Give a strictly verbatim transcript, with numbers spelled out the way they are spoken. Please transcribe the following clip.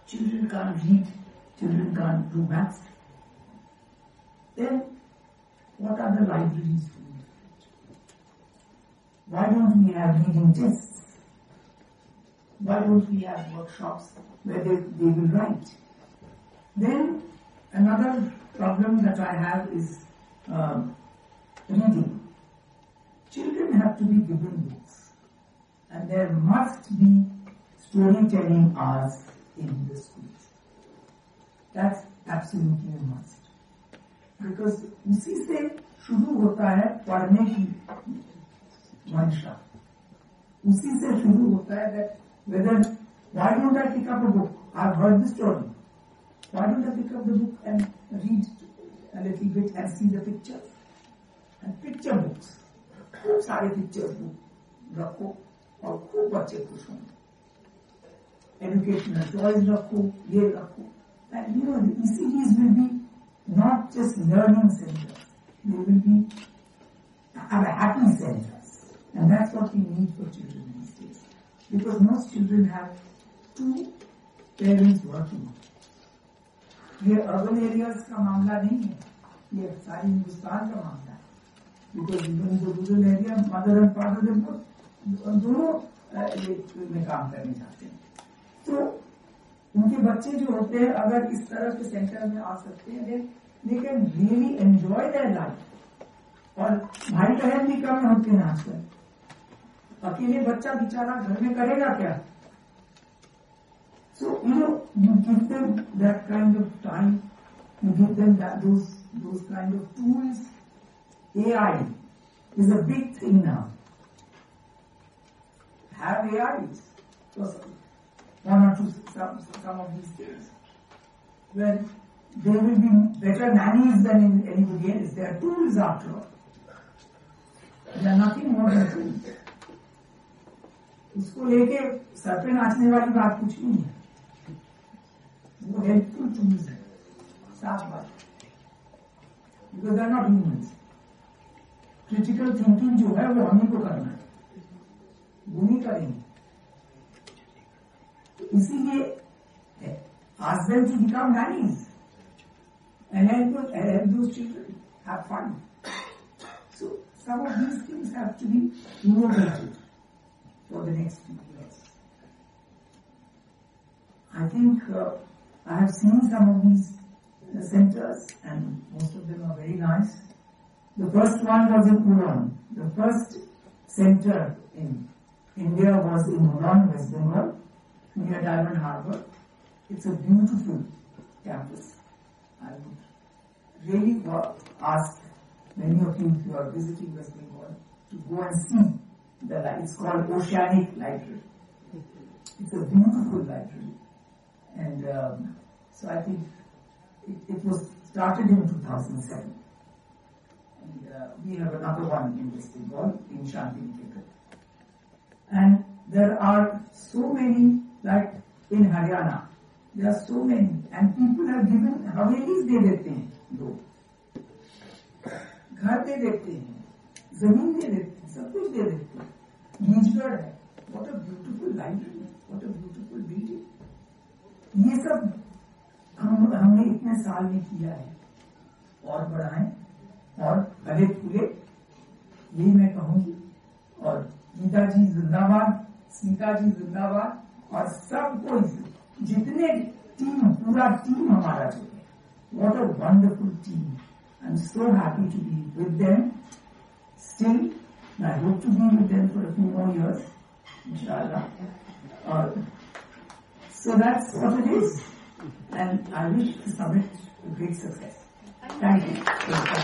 children can't read, children can't do maths, then what are the libraries for? Why don't we have reading tests? Why don't we have workshops where they, they will write? Then another problem that I have is um, reading. Children have to be given books, and there must be storytelling hours in the schools. That's absolutely a must. Because उसी से शुरू होता है पढ़ने की मंशा. उसी से शुरू होता है that whether why don't I pick up a book? I've heard the story. Why don't I pick up the book and read a little bit and see the pictures? And picture books. खूब सारे pictures book रखो और खूब बच्चे खुश होंगे. Educational toys रखो, ये रखो. And you know, the E C Ds will be not just learning centers. They will be have a happy centers. And that's what we need for children these days. Because most children have two parents working. ये urban areas का मामला नहीं है. ये सारी हिंदुस्तान का मामला है. Because even in the rural area, mother and father, they both दोनों में काम करने जाते हैं. तो उनके बच्चे जो होते हैं अगर इस तरह के सेंटर में आ सकते हैं, they can really enjoy their life. और भाई बहन भी कम होते हैं आजकल. अकेले बच्चा बेचारा घर में करेगा क्या? So you know, you give them that kind of time, you give them that those those kind of tools. A I is a big thing now. Have A Is. One or two, some, some of these things. Where there will be better nannies than in anybody else. They are tools after all. They are nothing more than tools. उसको लेके sir पे नाचने वाली बात कुछ नहीं है. वो हेल्पफुल टूल्स है. साफ बात. Because they are not humans. Critical thinking जो है वो हम ही को करना है, वो नहीं करेंगे. तो इसीलिए ask them to become nannies and help, help those children have fun. So some of these things have to be innovated for the next few years. I think uh, I have seen some of these uh, centers and most of them are very nice. The first one was in Uran. The first center in India was in Uran, West Bengal, near Diamond Harbour. It's a beautiful campus. I would really ask many of you, if you are visiting West Bengal, to go and see the library. It's called Oceanic Library. It's a beautiful library. And um, so I think it, it was started in two thousand seven. And uh, we have another one in West Bengal, in Shantiniketan. And there are so many, like in Haryana, there are so many, and people have given Havelis दे देते हैं लोग, घर दे देते हैं, जमीन दे देते हैं, सब कुछ दे देते हैं. नीजगढ़ है, what a beautiful library, what a beautiful building. ये सब हम हमने इतने साल में किया है, और बढ़ाएं और फले फूले, यही मैं कहूंगी. और गीता जी जिंदाबाद, स्मिता जी जिंदाबाद, और सब कोई जितने टीम, पूरा टीम हमारा जो है, what a wonderful team. I'm so happy to be with them still. I hope to be with them for a few more years, inshallah. Uh, so that's what it is, and I wish the summit a great success. Thank you.